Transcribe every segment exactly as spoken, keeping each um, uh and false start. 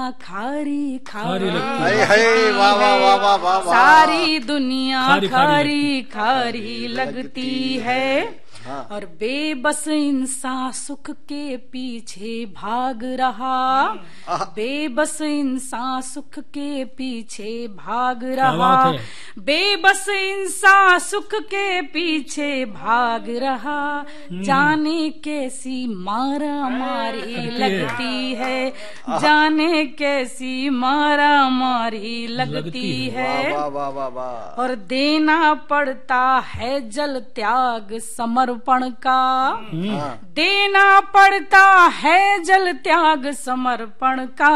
खारी खारी हाय हाय वाह वाह वाह वाह वाह, सारी दुनिया खारी खारी खारी लगती है। हाँ। और बेबस इंसान सुख के पीछे भाग रहा, बेबस इंसान सुख के पीछे भाग रहा, बात है? बेबस इंसान सुख के पीछे भाग रहा, जाने कैसी मारा मारी लगती है, जाने कैसी मारा मारी लगती है। वाह वाह वाह वाह। और देना पड़ता है जल त्याग समर्पण का, देना पड़ता है जल त्याग समर्पण का,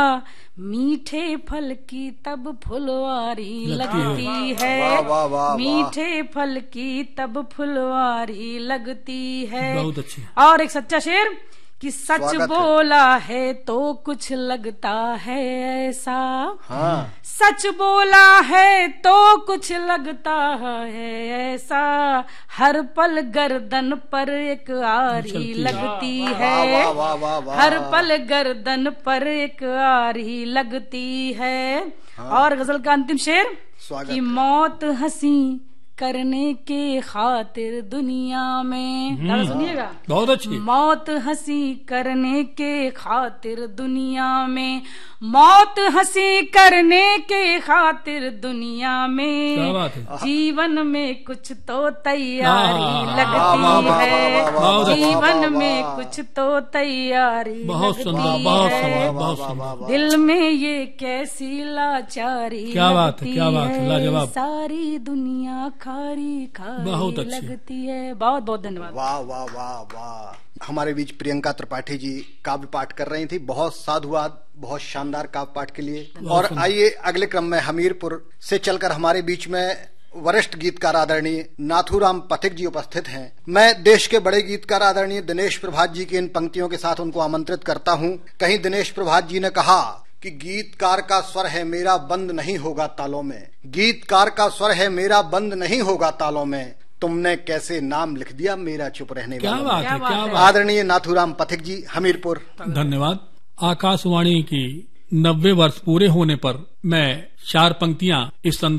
मीठे फल की तब फुलवारी लगती है, वाह, वाह, वाह, मीठे फल की तब फुलवारी लगती है। बहुत अच्छी। और एक सच्चा शेर कि सच स्वागत है। बोला है तो कुछ लगता है ऐसा, हाँ। सच बोला है तो कुछ लगता है ऐसा, हर पल गर्दन पर एक आरी लगती है, वाह, वाह, वाह, वाह। हर पल गर्दन पर एक आरी लगती है। और गजल का अंतिम शेर स्वागत कि है। मौत हंसी करने के खातिर दुनिया में, दादा सुनिएगा, बहुत अच्छी। मौत हंसी करने के खातिर दुनिया में, मौत हंसी करने के खातिर दुनिया क्या में, बात है? जीवन में कुछ तो तैयारी वाह, लगती वाह, वाह, वाह, है, वाह, वाह, वाह, जीवन वाह, में वाह। कुछ तो तैयारी बहुत लगती सुंदर, बहुत है, सुंदर, बहुत वाह, वाह, सुंदर। वाह, वाह। दिल में ये कैसी लाचारी क्या बात है, लगती क्या बात है, लाजवाब। सारी दुनिया खारी खारी बहुत अच्छी। लगती है। बहुत बहुत धन्यवाद। वाह वाह वाह वाह। हमारे बीच प्रियंका त्रिपाठी जी काव्य पाठ कर रही थी। बहुत साधुवाद, बहुत शानदार काव्य पाठ के लिए। और आइए अगले क्रम में हमीरपुर से चलकर हमारे बीच में वरिष्ठ गीतकार आदरणीय नाथूराम पथिक जी उपस्थित हैं। मैं देश के बड़े गीतकार आदरणीय दिनेश प्रभात जी की इन पंक्तियों के साथ उनको आमंत्रित करता हूँ। कहीं दिनेश प्रभात जी ने कहा कि गीतकार का स्वर है मेरा बंद नहीं होगा तालों में, गीतकार का स्वर है मेरा बंद नहीं होगा तालों में, तुमने कैसे नाम लिख दिया मेरा चुप रहने क्या वालों बात में। है, क्या बात। आदरणीय नाथूराम पथिक जी, हमीरपुर। धन्यवाद। आकाशवाणी की नब्बे वर्ष पूरे होने पर मैं चार पंक्तियां इस